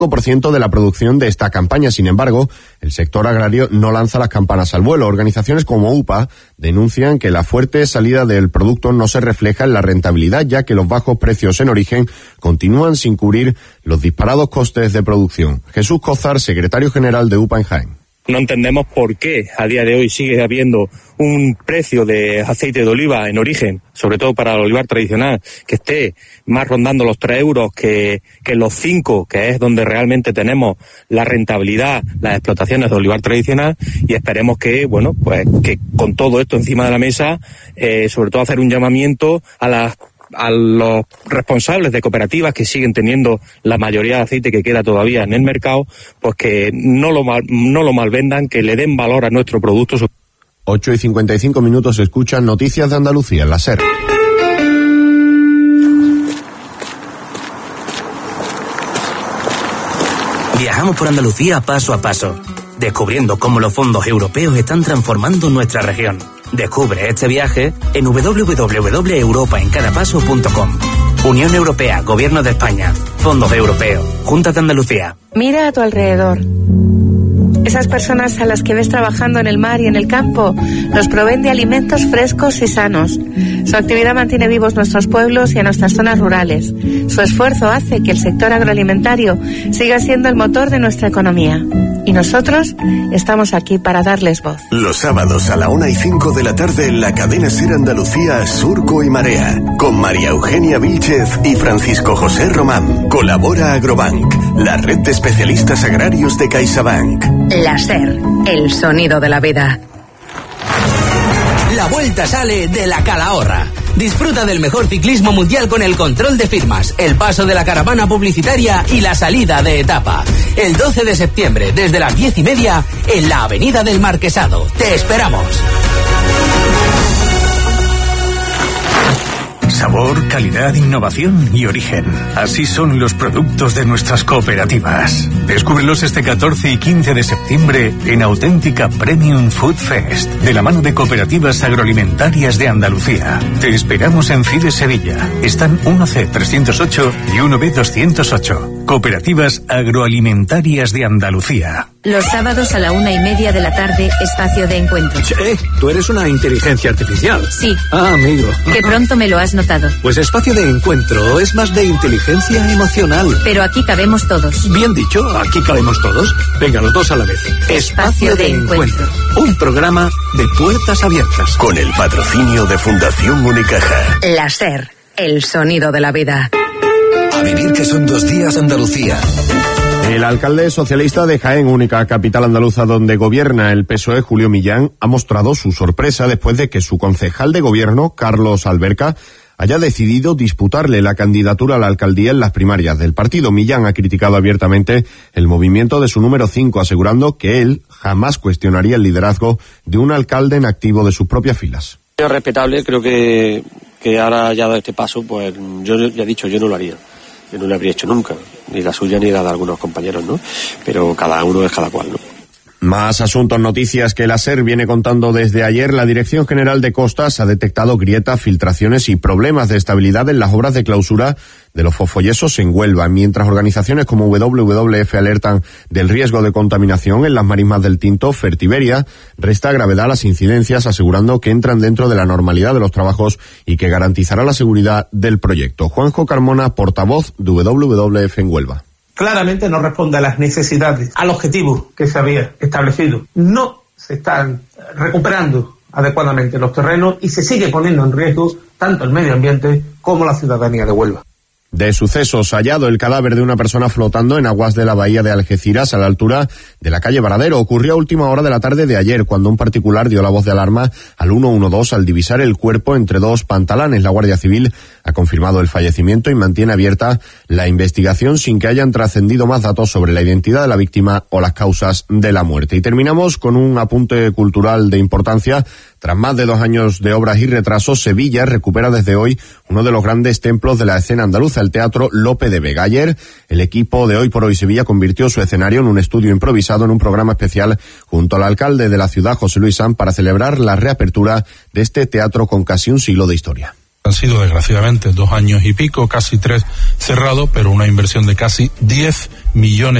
de la producción de esta campaña. Sin embargo, el sector agrario no lanza las campanas al vuelo. Organizaciones como UPA denuncian que la fuerte salida del producto no se refleja en la rentabilidad, ya que los bajos precios en origen continúan sin cubrir los disparados costes de producción. Jesús Cózar, secretario general de UPA en Jaén. No entendemos por qué a día de hoy sigue habiendo un precio de aceite de oliva en origen, sobre todo para el olivar tradicional, que esté más rondando los 3 euros que los 5, que es donde realmente tenemos la rentabilidad, las explotaciones de olivar tradicional, y esperemos que, bueno, pues que con todo esto encima de la mesa, sobre todo hacer un llamamiento a los responsables de cooperativas que siguen teniendo la mayoría de aceite que queda todavía en el mercado, pues que no lo malvendan, que le den valor a nuestro producto. 8:55 escuchan Noticias de Andalucía en la SER. Viajamos por Andalucía paso a paso, descubriendo cómo los fondos europeos están transformando nuestra región. Descubre este viaje en www.europaencadapaso.com. Unión Europea, Gobierno de España, Fondos Europeos, Junta de Andalucía. Mira a tu alrededor. Esas personas a las que ves trabajando en el mar y en el campo nos proveen de alimentos frescos y sanos. Su actividad mantiene vivos nuestros pueblos y a nuestras zonas rurales. Su esfuerzo hace que el sector agroalimentario siga siendo el motor de nuestra economía. Y nosotros estamos aquí para darles voz. Los sábados a la 1:05 de la tarde en la cadena SER Andalucía, Surco y Marea, con María Eugenia Vílchez y Francisco José Román. Colabora Agrobank, la red de especialistas agrarios de CaixaBank. La SER, el sonido de la vida. La vuelta sale de la Calahorra. Disfruta del mejor ciclismo mundial con el control de firmas, el paso de la caravana publicitaria y la salida de etapa. El 12 de septiembre, desde las 10:30, en la Avenida del Marquesado. ¡Te esperamos! Sabor, calidad, innovación y origen. Así son los productos de nuestras cooperativas. Descúbrelos este 14 y 15 de septiembre en Auténtica Premium Food Fest, de la mano de Cooperativas Agroalimentarias de Andalucía. Te esperamos en CIDE Sevilla. Están 1C308 y 1B208. Cooperativas Agroalimentarias de Andalucía. Los sábados a la 1:30 de la tarde, espacio de encuentro. Tú eres una inteligencia artificial. Sí. Ah, amigo. Que pronto me lo has notado. Pues espacio de encuentro es más de inteligencia emocional. Pero aquí cabemos todos. Bien dicho, aquí cabemos todos. Venga, los dos a la vez. Espacio de encuentro. Un programa de puertas abiertas. Con el patrocinio de Fundación Unicaja. La SER, el sonido de la vida. A vivir que son 2 días Andalucía. El alcalde socialista de Jaén, única capital andaluza donde gobierna el PSOE, Julio Millán, ha mostrado su sorpresa después de que su concejal de gobierno, Carlos Alberca, haya decidido disputarle la candidatura a la alcaldía en las primarias del partido. Millán ha criticado abiertamente el movimiento de su número 5, asegurando que él jamás cuestionaría el liderazgo de un alcalde en activo de sus propias filas. Es respetable, creo que ahora ya dado este paso, pues yo ya he dicho, yo no lo haría. Yo no lo habría hecho nunca, ni la suya ni la de algunos compañeros, ¿no? Pero cada uno es cada cual, ¿no? Más asuntos, noticias que la SER viene contando desde ayer. La Dirección General de Costas ha detectado grietas, filtraciones y problemas de estabilidad en las obras de clausura de los fosfoyesos en Huelva, mientras organizaciones como WWF alertan del riesgo de contaminación en las marismas del Tinto. Fertiberia resta gravedad a las incidencias, asegurando que entran dentro de la normalidad de los trabajos y que garantizará la seguridad del proyecto. Juanjo Carmona, portavoz de WWF en Huelva. Claramente no responde a las necesidades, al objetivo que se había establecido. No se están recuperando adecuadamente los terrenos y se sigue poniendo en riesgo tanto el medio ambiente como la ciudadanía de Huelva. De sucesos, hallado el cadáver de una persona flotando en aguas de la bahía de Algeciras a la altura de la calle Varadero. Ocurrió a última hora de la tarde de ayer, cuando un particular dio la voz de alarma al 112 al divisar el cuerpo entre 2 pantalanes. La Guardia Civil ha confirmado el fallecimiento y mantiene abierta la investigación sin que hayan trascendido más datos sobre la identidad de la víctima o las causas de la muerte. Y terminamos con un apunte cultural de importancia. Tras más de 2 años de obras y retrasos, Sevilla recupera desde hoy uno de los grandes templos de la escena andaluza, el Teatro Lope de Vega. Ayer, el equipo de Hoy por Hoy Sevilla convirtió su escenario en un estudio improvisado en un programa especial junto al alcalde de la ciudad, José Luis Sanz, para celebrar la reapertura de este teatro con casi un siglo de historia. Han sido desgraciadamente 2 años y pico, casi 3 cerrados, pero una inversión de casi 10 millones